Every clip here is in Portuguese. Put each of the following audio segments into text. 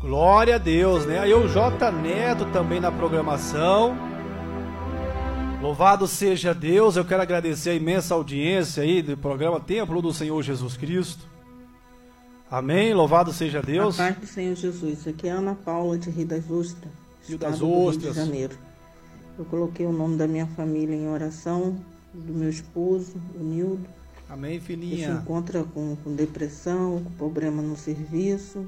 Glória a Deus, né? Aí o J Neto também na programação. Louvado seja Deus. Eu quero agradecer a imensa audiência aí do programa Templo do Senhor Jesus Cristo. Amém. Louvado seja Deus. A paz do Senhor Jesus. Aqui é a Ana Paula de Rio das Ostras, Rio das estado do Ostras. Rio de Janeiro. Eu coloquei o nome da minha família em oração, do meu esposo, o Nildo. Amém, Que se filhinha. encontra com depressão, com problema no serviço.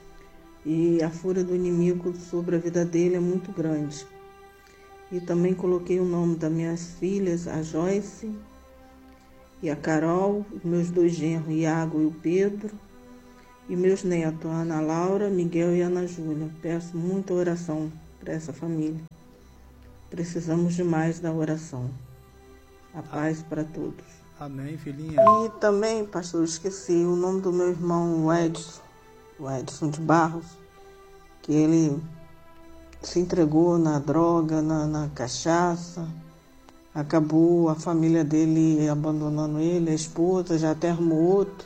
E a fúria do inimigo sobre a vida dele é muito grande. E também coloquei o nome das minhas filhas, a Joyce e a Carol, os meus dois genros, Iago e o Pedro, e meus netos, a Ana Laura, Miguel e Ana Júlia. Peço muita oração para essa família. Precisamos demais da oração. A paz para todos. Amém, filhinha. E também, pastor, esqueci o nome do meu irmão, o Edson de Barros, que ele se entregou na droga, na cachaça. Acabou a família dele abandonando ele, a esposa, já até arrumou outro.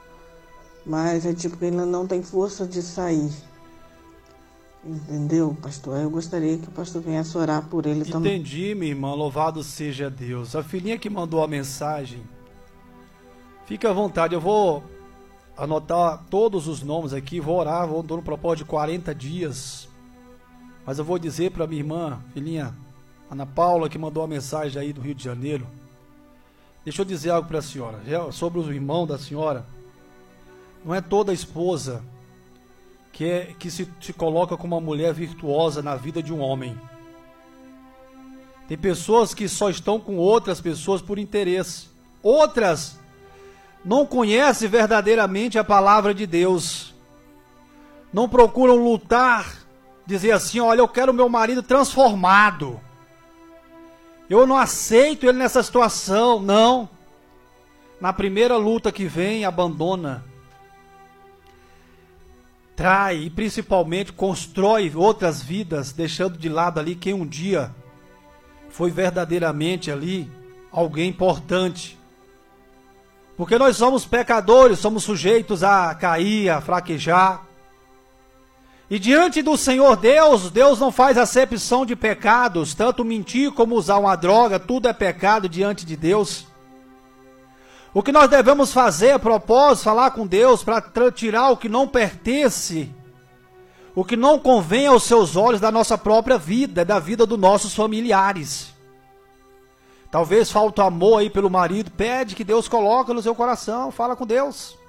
Mas é tipo que ele não tem força de sair. Entendeu, pastor? Eu gostaria que o pastor viesse orar por ele também. Entendi, minha irmã. Louvado seja Deus. A filhinha que mandou a mensagem, fica à vontade. Eu vou anotar todos os nomes aqui, vou orar, vou dar um propósito de 40 dias. Mas eu vou dizer para minha irmã, filhinha Ana Paula, que mandou a mensagem aí do Rio de Janeiro. Deixa eu dizer algo para a senhora, sobre o irmão da senhora. Não é toda esposa que se coloca como uma mulher virtuosa na vida de um homem. Tem pessoas que só estão com outras pessoas por interesse. Outras não conhecem verdadeiramente a palavra de Deus. Não procuram lutar, dizer assim, olha, eu quero meu marido transformado. Eu não aceito ele nessa situação, não. Na primeira luta que vem, abandona. Trai e principalmente constrói outras vidas, deixando de lado ali quem um dia foi verdadeiramente ali alguém importante. Porque nós somos pecadores, somos sujeitos a cair, a fraquejar. E diante do Senhor Deus, Deus não faz acepção de pecados, tanto mentir como usar uma droga, tudo é pecado diante de Deus. O que nós devemos fazer a propósito, falar com Deus para tirar o que não pertence, o que não convém aos seus olhos da nossa própria vida, da vida dos nossos familiares. Talvez falta amor aí pelo marido, pede que Deus coloque no seu coração, fala com Deus.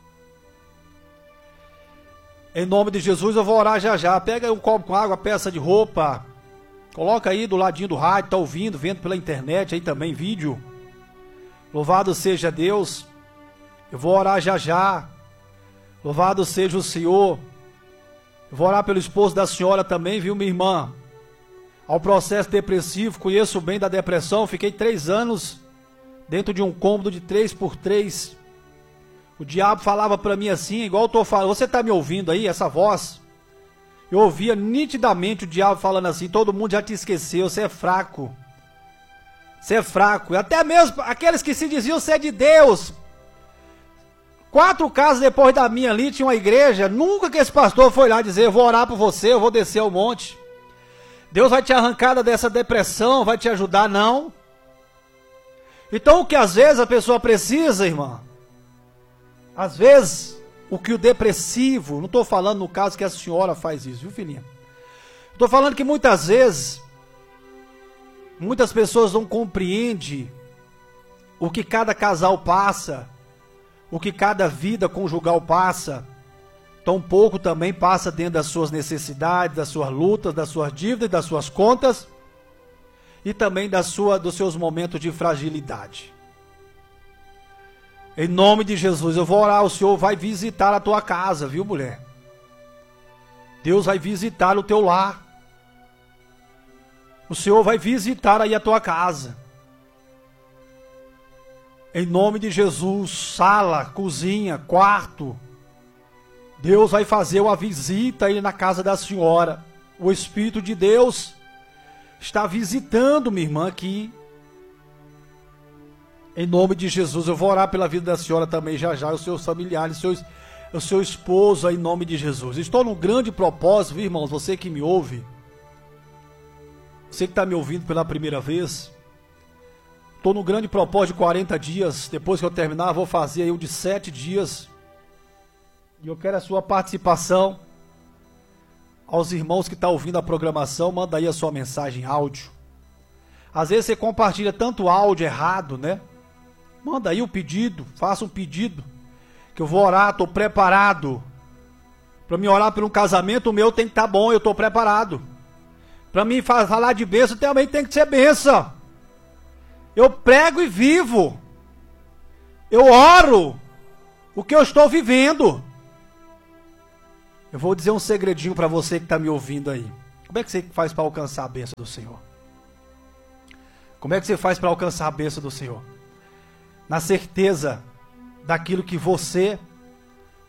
Em nome de Jesus eu vou orar já já. Pega aí um copo com água, peça de roupa, coloca aí do ladinho do rádio, tá ouvindo, vendo pela internet aí também vídeo. Louvado seja Deus. Eu vou orar já já. Louvado seja o Senhor. Eu vou orar pelo esposo da senhora também, viu, minha irmã? Ao processo depressivo, conheço bem da depressão. Fiquei 3 anos dentro de um cômodo de 3x3. O diabo falava para mim assim, igual eu tô falando. Você tá me ouvindo aí, essa voz? Eu ouvia nitidamente o diabo falando assim, todo mundo já te esqueceu, você é fraco. Você é fraco. E até mesmo aqueles que se diziam ser de Deus. 4 casas depois da minha ali, tinha uma igreja. Nunca que esse pastor foi lá dizer, eu vou orar por você, eu vou descer ao monte. Deus vai te arrancar dessa depressão, vai te ajudar, não. Então o que às vezes a pessoa precisa, irmã, às vezes o que o depressivo, não estou falando no caso que a senhora faz isso, viu, filhinha? Estou falando que muitas vezes, muitas pessoas não compreendem o que cada casal passa, o que cada vida conjugal passa, tampouco também passa dentro das suas necessidades, das suas lutas, das suas dívidas, das suas contas e também dos seus momentos de fragilidade. Em nome de Jesus, eu vou orar, o Senhor vai visitar a tua casa, viu, mulher? Deus vai visitar o teu lar. O Senhor vai visitar aí a tua casa. Em nome de Jesus, sala, cozinha, quarto. Deus vai fazer uma visita aí na casa da senhora. O Espírito de Deus está visitando minha irmã aqui. Em nome de Jesus, eu vou orar pela vida da senhora também já já, os seus familiares, o seu esposo aí, em nome de Jesus. Estou num grande propósito, viu, irmãos, você que me ouve, você que está me ouvindo pela primeira vez, estou num grande propósito de 40 dias, depois que eu terminar, vou fazer aí o de 7 dias, e eu quero a sua participação. Aos irmãos que estão ouvindo a programação, manda aí a sua mensagem áudio. Às vezes você compartilha tanto áudio errado, né? Manda aí o pedido, faça um pedido, que eu vou orar, estou preparado. Para mim orar por um casamento, o meu tem que estar bom, eu estou preparado. Para mim falar de bênção, também tem que ser bênção. Eu prego e vivo. Eu oro o que eu estou vivendo. Eu vou dizer um segredinho para você que está me ouvindo aí. Como é que você faz para alcançar a bênção do Senhor? Como é que você faz para alcançar a bênção do Senhor? Na certeza daquilo que você